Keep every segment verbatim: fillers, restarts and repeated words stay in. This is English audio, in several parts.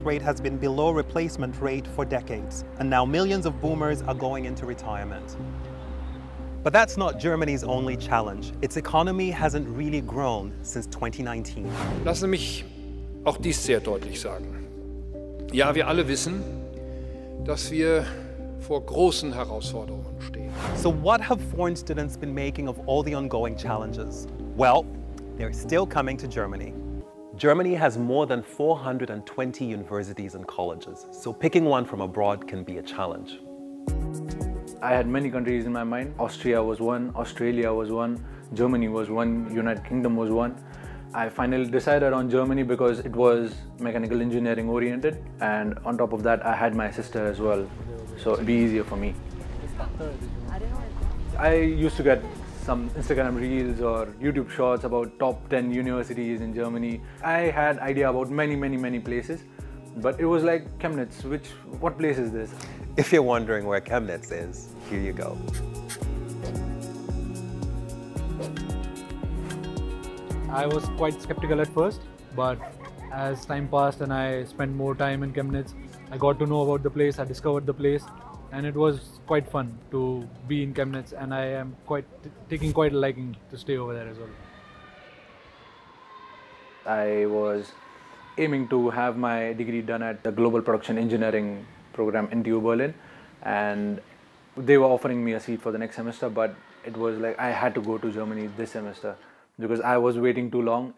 rate has been below replacement rate for decades, and now millions of boomers are going into retirement. But that's not Germany's only challenge. Its economy hasn't really grown since twenty nineteen. Lassen Sie mich auch dies sehr deutlich sagen. Ja, wir alle wissen, dass wir vor großen Herausforderungen stehen. So what have foreign students been making of all the ongoing challenges? Well, they're still coming to Germany. Germany has more than four hundred twenty universities and colleges, so picking one from abroad can be a challenge. I had many countries in my mind. Austria was one, Australia was one, Germany was one, United Kingdom was one. I finally decided on Germany because it was mechanical engineering oriented, and on top of that I had my sister as well, so it'd be easier for me. I used to get some Instagram reels or YouTube shorts about top ten universities in Germany. I had idea about many, many, many places, but it was like Chemnitz, which, what place is this? If you're wondering where Chemnitz is, here you go. I was quite skeptical at first, but as time passed and I spent more time in Chemnitz, I got to know about the place, I discovered the place, and it was quite fun to be in Chemnitz, and I am quite taking quite a liking to stay over there as well. I was aiming to have my degree done at the Global Production Engineering program in T U Berlin, and they were offering me a seat for the next semester, but it was like I had to go to Germany this semester because I was waiting too long.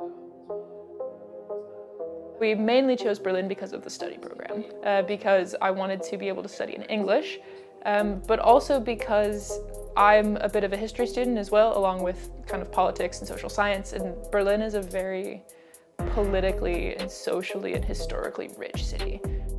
We mainly chose Berlin because of the study program, uh, because I wanted to be able to study in English, um, but also because I'm a bit of a history student as well, along with kind of politics and social science, and Berlin is a very politically and socially and historically rich city.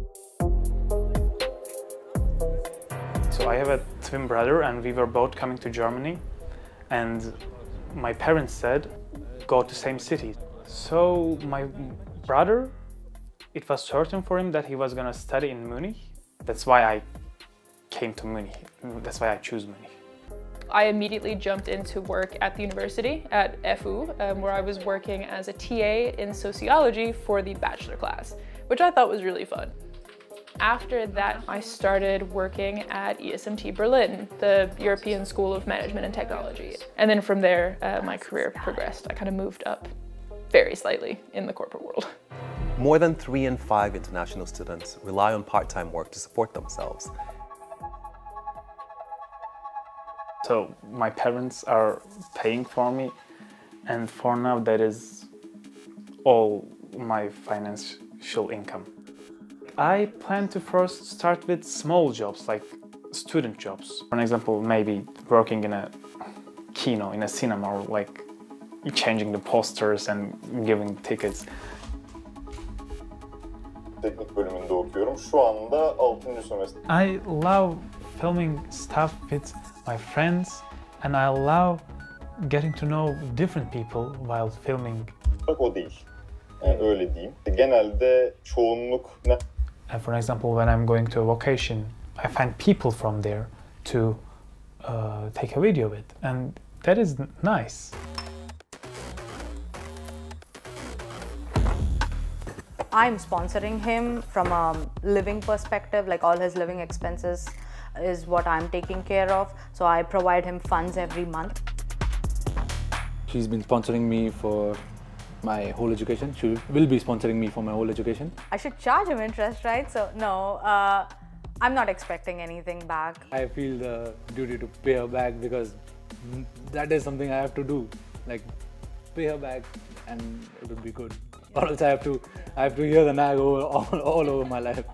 So I have a twin brother and we were both coming to Germany, and my parents said, go to same city. So my brother, it was certain for him that he was gonna study in Munich. That's why I came to Munich. That's why I chose Munich. I immediately jumped into work at the university at F U, um, where I was working as a T A in sociology for the bachelor class, which I thought was really fun. After that, I started working at E S M T Berlin, the European School of Management and Technology. And then from there, uh, my career progressed. I kind of moved up very slightly in the corporate world. More than three in five international students rely on part-time work to support themselves. So my parents are paying for me, and for now that is all my financial income. I plan to first start with small jobs, like student jobs. For example, maybe working in a kino, in a cinema, or like changing the posters and giving tickets. Teknik bölümünde okuyorum. Şu anda altıncı semester. I love filming stuff with my friends, and I love getting to know different people while filming. Bak o değil. Yani öyle diyeyim. Genelde çoğunluk ne? And for example, when I'm going to a vacation, I find people from there to uh, take a video with, and that is nice. I'm sponsoring him from a living perspective, like all his living expenses is what I'm taking care of. So I provide him funds every month. She's been sponsoring me for my whole education. She will be sponsoring me for my whole education. I should charge him interest, right? So no, uh, I'm not expecting anything back. I feel the duty to pay her back because that is something I have to do. Like, pay her back and it would be good. Or else I have to, I have to hear the nag over, all, all over my life.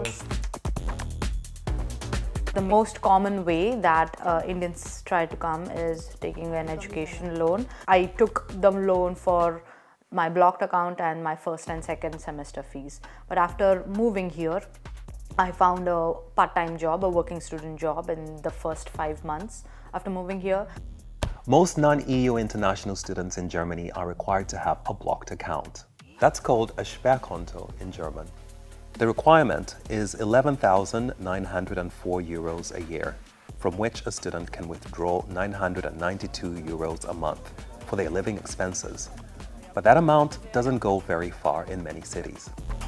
The most common way that uh, Indians try to come is taking an education loan. I took the loan for my blocked account and my first and second semester fees. But after moving here, I found a part-time job, a working student job in the first five months after moving here. Most non-E U international students in Germany are required to have a blocked account. That's called a Sperrkonto in German. The requirement is eleven thousand nine hundred four euros a year, from which a student can withdraw nine hundred ninety-two euros a month for their living expenses. But that amount doesn't go very far in many cities.